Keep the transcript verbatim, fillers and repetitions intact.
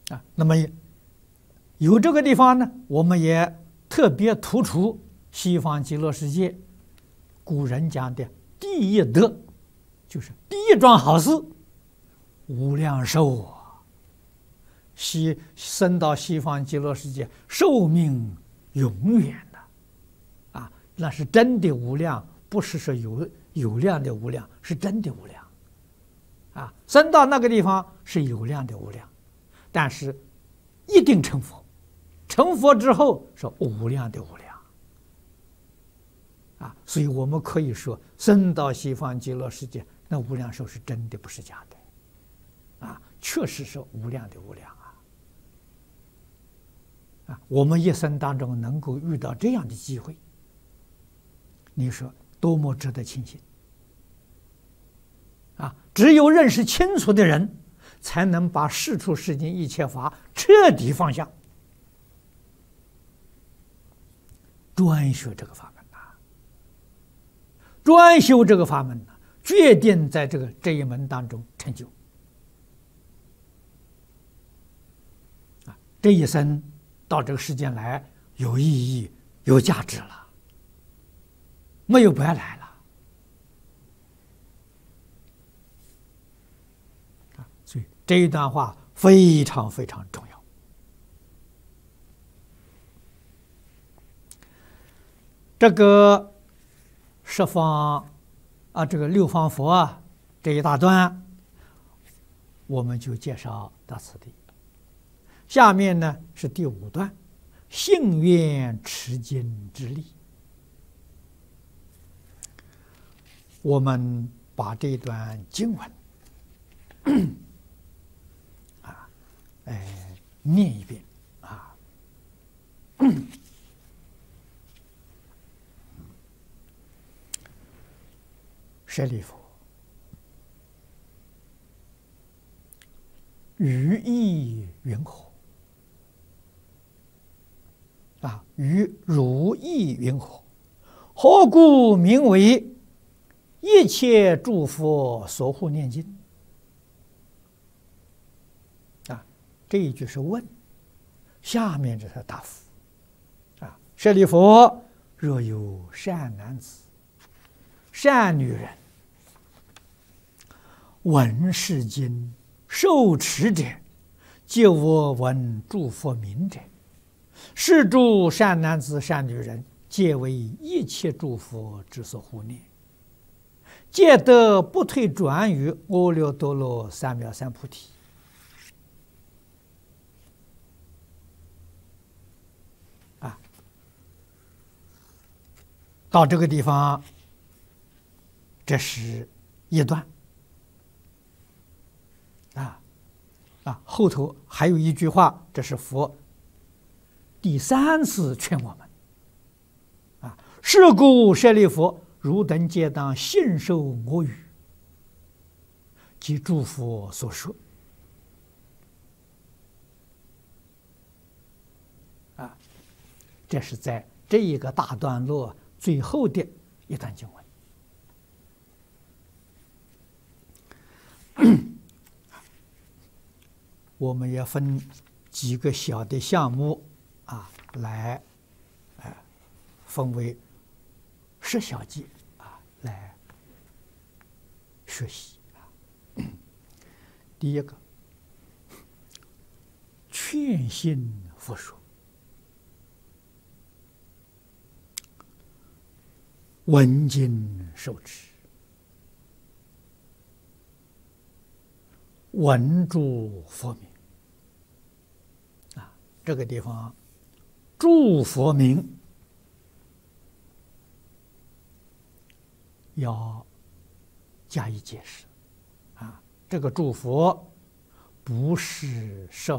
啊。那么有这个地方呢，我们也特别突出西方极乐世界古人讲的第一德，就是第一桩好事，无量寿啊。西生到西方极乐世界，寿命永远的啊，那是真的无量，不是说有有量的无量，是真的无量啊。生到那个地方是有量的无量，但是一定成佛，成佛之后是无量的无量啊。所以我们可以说，生到西方极乐世界，那无量寿是真的，不是假的啊，确实是无量的无量。啊，我们一生当中能够遇到这样的机会，你说多么值得庆幸啊！只有认识清楚的人，才能把世出世间一切法彻底放下，专学这个法门啊，专修这个法门啊，决定在这个这一门当中成就啊！这一生到这个世间来，有意义、有价值了，没有白来了啊！所以这一段话非常非常重要。这个十方啊，这个六方佛啊，这一大段，我们就介绍到此地。下面呢是第五段，信愿持经之力。我们把这段经文啊，哎，念一遍啊。舍利弗，于意云何？啊，于如意云何？何故名为一切诸佛所护念经？啊，这一句是问，下面这是答复。啊，舍利弗，若有善男子、善女人，闻是经，受持者，皆我闻诸佛名者，是诸善男子、善女人，皆为一切诸佛之所护念，皆得不退转于阿耨多罗三藐三菩提。啊，到这个地方，这是一段。啊啊，后头还有一句话，这是佛第三次劝我们。啊，是故舍利弗，汝等皆当信受我语，即诸佛所说。啊，这是在这一个大段落最后的一段经文。我们也分几个小的项目啊，来，呃，分为十小节啊，来学习啊。第一个，劝信佛说，闻经受持，闻诸佛名。啊，这个地方，诸佛名要加以解释。啊，这个诸佛不是十